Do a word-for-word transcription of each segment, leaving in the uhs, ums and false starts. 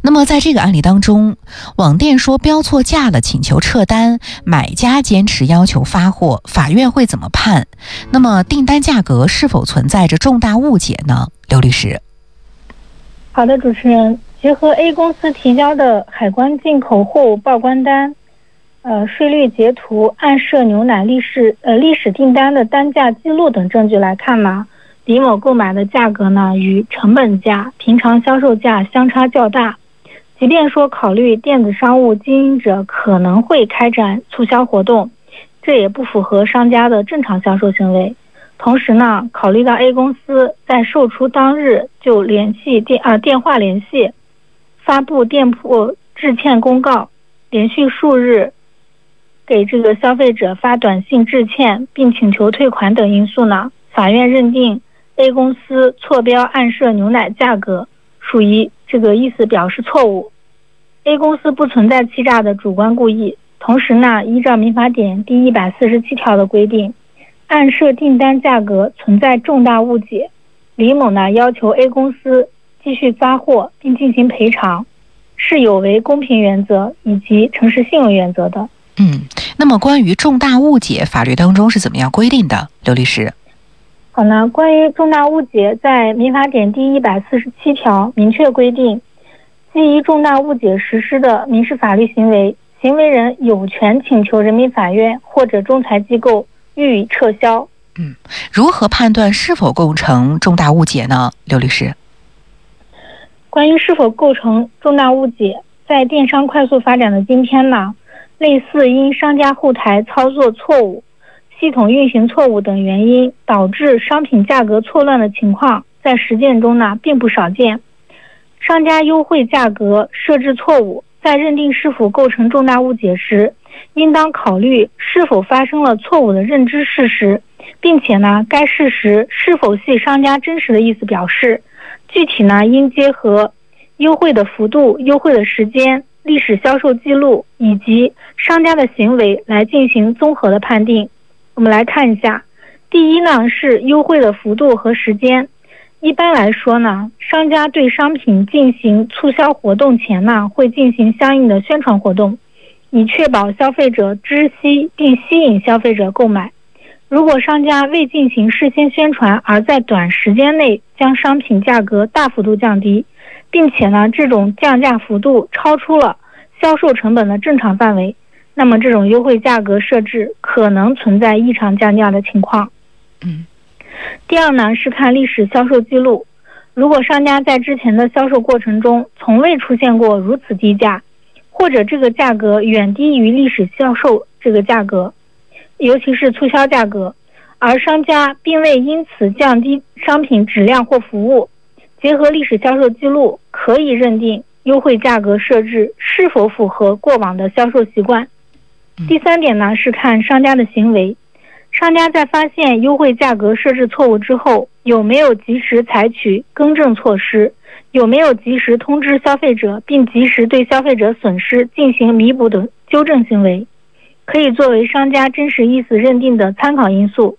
那么在这个案例当中，网店说标错价了，请求撤单，买家坚持要求发货，法院会怎么判？那么订单价格是否存在着重大误解呢？刘律师。 好的，主持人，结合 A 公司提交的海关进口货物报关单、呃税率截图、暗设牛奶历史呃历史订单的单价记录等证据来看呢，李某购买的价格呢与成本价、平常销售价相差较大。即便说考虑电子商务经营者可能会开展促销活动，这也不符合商家的正常销售行为。同时呢，考虑到 A 公司在售出当日就联系电啊电话联系、发布店铺致歉公告，连续数日给这个消费者发短信致歉并请求退款等因素呢，法院认定 A 公司错标暗设牛奶价格，属于这个意思表示错误。A 公司不存在欺诈的主观故意。同时呢，依照民法典第一百四十七条的规定，暗设订单价格存在重大误解，李某呢要求 A 公司继续发货并进行赔偿，是有违公平原则以及诚实信用原则的。 嗯，那么关于重大误解，法律当中是怎么样规定的？刘律师。 好呢，关于重大误解，在民法典第一百四十七条明确规定，基于重大误解实施的民事法律行为，行为人有权请求人民法院或者仲裁机构予以撤销。 嗯，如何判断是否构成重大误解呢？刘律师。 关于是否构成重大误解，在电商快速发展的今天呢，类似因商家后台操作错误、系统运行错误等原因导致商品价格错乱的情况，在实践中呢并不少见。商家优惠价格设置错误，在认定是否构成重大误解时，应当考虑是否发生了错误的认知事实，并且呢该事实是否系商家真实的意思表示。具体呢应结合优惠的幅度、优惠的时间、历史销售记录以及商家的行为来进行综合的判定。我们来看一下，第一呢是优惠的幅度和时间。一般来说呢，商家对商品进行促销活动前呢，会进行相应的宣传活动，以确保消费者知悉并吸引消费者购买。如果商家未进行事先宣传，而在短时间内将商品价格大幅度降低，并且呢，这种降价幅度超出了销售成本的正常范围，那么这种优惠价格设置可能存在异常降价的情况。 嗯。 第二呢是看历史销售记录，如果商家在之前的销售过程中从未出现过如此低价，或者这个价格远低于历史销售这个价格，尤其是促销价格，而商家并未因此降低商品质量或服务，结合历史销售记录，可以认定优惠价格设置是否符合过往的销售习惯。第三点呢是看商家的行为，商家在发现优惠价格设置错误之后，有没有及时采取更正措施，有没有及时通知消费者，并及时对消费者损失进行弥补等纠正行为，可以作为商家真实意思认定的参考因素。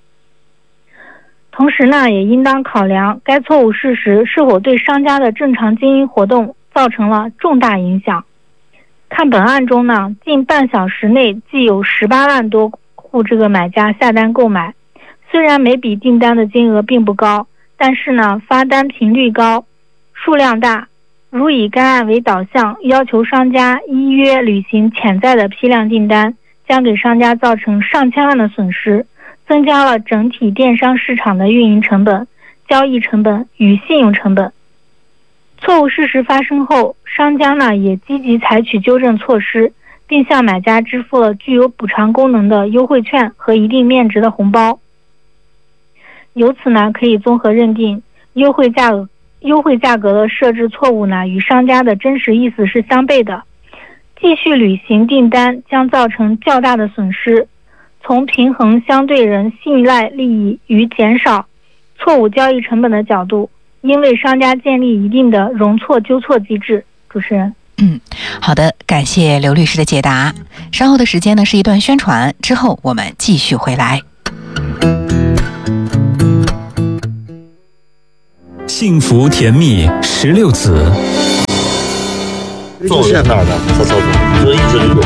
同时呢，也应当考量该错误事实是否对商家的正常经营活动造成了重大影响。看本案中呢，近半小时内既有十八万多户这个买家下单购买，虽然每笔订单的金额并不高，但是呢发单频率高，数量大，如以该案为导向，要求商家依约履行潜在的批量订单，将给商家造成上千万的损失，增加了整体电商市场的运营成本、交易成本与信用成本。错误事实发生后，商家呢也积极采取纠正措施，并向买家支付了具有补偿功能的优惠券和一定面值的红包。由此呢，可以综合认定优惠价格优惠价格的设置错误呢与商家的真实意思是相悖的，继续履行订单将造成较大的损失。从平衡相对人信赖利益与减少错误交易成本的角度，应为商家建立一定的容错纠错机制。主持人。 嗯，好的，感谢刘律师的解答。稍后的时间呢是一段宣传，之后我们继续回来。 幸福甜蜜十六子， 就是那儿的他操作，所以一直流动。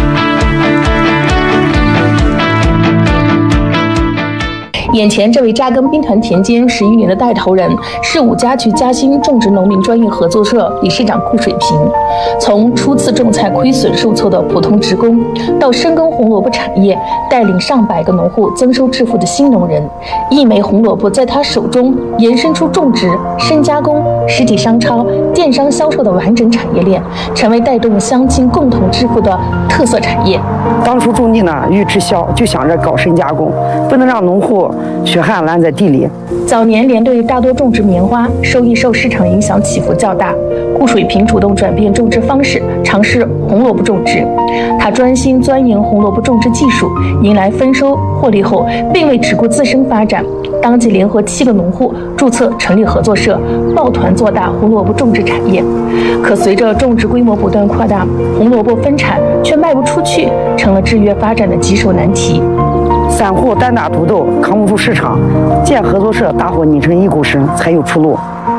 眼前这位扎根兵团田间十余年的带头人是五家区嘉兴种植农民专业合作社理事长顾水平。从初次种菜亏损受挫的普通职工，到深耕红萝卜产业，带领上百个农户增收致富的新农人，一枚红萝卜在他手中延伸出种植、深加工、实体商超、电商销售的完整产业链，成为带动乡亲共同致富的特色产业。 当初种地呢，欲滞销，就想着搞深加工，不能让农户血汗烂在地里。 早年连队大多种植棉花，收益受市场影响起伏较大。顾水平主动转变种植方式，尝试红萝卜种植。他专心钻研红萝卜种植技术，迎来丰收获利后，并未只顾自身发展，当即联合七个农户注册成立合作社，抱团做大红萝卜种植产业。可随着种植规模不断扩大，红萝卜分产却卖不出去，成了制约发展的棘手难题。 散户单打独斗，扛不住市场，建合作社，大伙拧成一股绳，才有出路。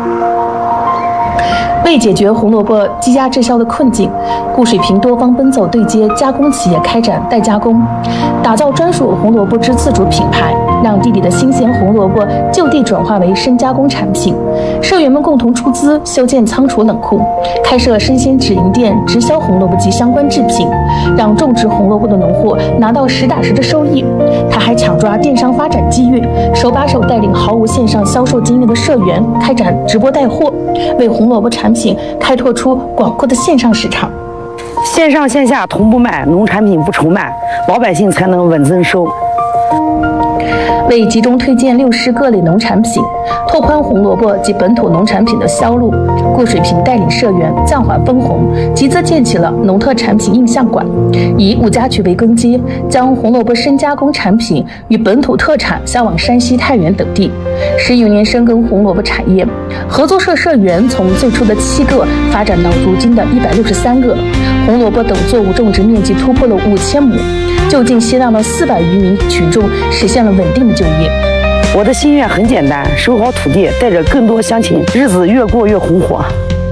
为解决红萝卜积压滞销的困境，顾水平多方奔走对接加工企业，开展代加工，打造专属红萝卜之自主品牌，让地里的新鲜红萝卜就地转化为深加工产品。社员们共同出资修建仓储冷库，开设生鲜直营店，直销红萝卜及相关制品，让种植红萝卜的农户拿到实打实的收益。他还抢抓电商发展机遇，手把手带领毫无线上销售经验的社员开展直播带货，为红萝卜产品开拓出广阔的线上市场。 线上线下同步卖，农产品不愁卖，老百姓才能稳增收。 为集中推荐六市各类农产品，拓宽红萝卜及本土农产品的销路，顾水平带领社员暂缓分红，集资建起了农特产品印象馆，以五家区为根基，将红萝卜深加工产品与本土特产销往山西太原等地。十余年深耕红萝卜产业，合作社社员从最初的七个发展到如今的一百六十三个，红萝卜等作物种植面积突破了五千亩，就近吸纳了四百余名群众，实现了稳定的就业。 我的心愿很简单，守好土地，带着更多乡亲，日子越过越红火。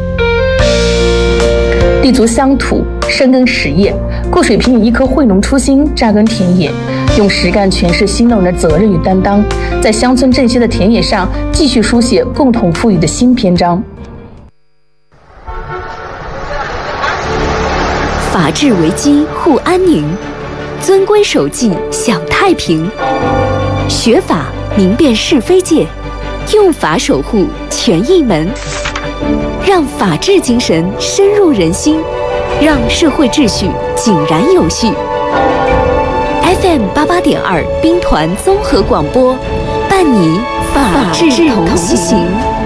立足乡土，深耕实业，顾水平以一颗惠农初心扎根田野，用实干诠释新农人的责任与担当，在乡村振兴的田野上继续书写共同富裕的新篇章。 法治为基，护安宁；遵规守纪，享太平。学法明辨是非界，用法守护权益门，让法治精神深入人心，让社会秩序井然有序。F M 八八点二兵团综合广播，伴你法治同行。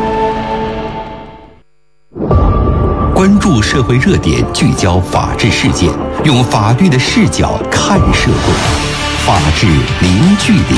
关注社会热点，聚焦法治事件，用法律的视角看社会，法治零距离。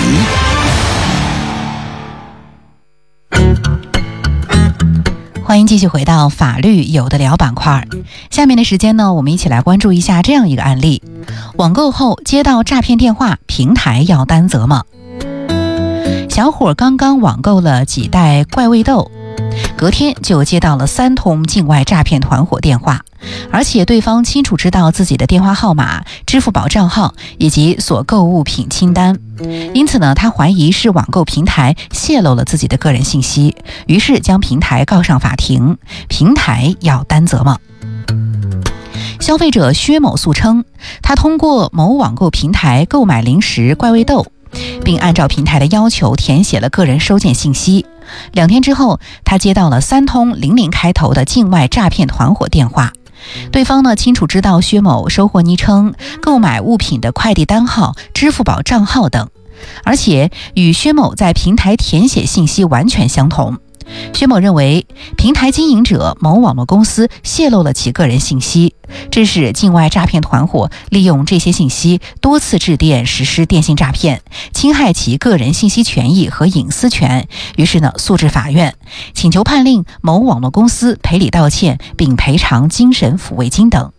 欢迎继续回到法律有的聊板块。下面的时间呢，我们一起来关注一下这样一个案例：网购后接到诈骗电话，平台要担责吗？小伙刚刚网购了几袋怪味豆，隔天就接到了三通境外诈骗团伙电话，而且对方清楚知道自己的电话号码、支付宝账号以及所购物品清单，因此呢，他怀疑是网购平台泄露了自己的个人信息，于是将平台告上法庭，平台要担责吗？消费者薛某诉称，他通过某网购平台购买零食怪味豆，并按照平台的要求填写了个人收件信息。两天之后，他接到了三通零零开头的境外诈骗团伙电话，对方呢清楚知道薛某收货昵称、购买物品的快递单号、支付宝账号等，而且与薛某在平台填写信息完全相同。薛某认为平台经营者某网络公司泄露了其个人信息，致使境外诈骗团伙利用这些信息多次致电实施电信诈骗，侵害其个人信息权益和隐私权，于是呢诉至法院，请求判令某网络公司赔礼道歉并赔偿精神抚慰金等。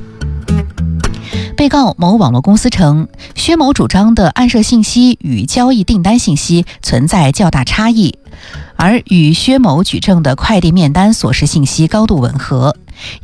被告某网络公司称，薛某主张的暗设信息与交易订单信息存在较大差异，而与薛某举证的快递面单所示信息高度吻合，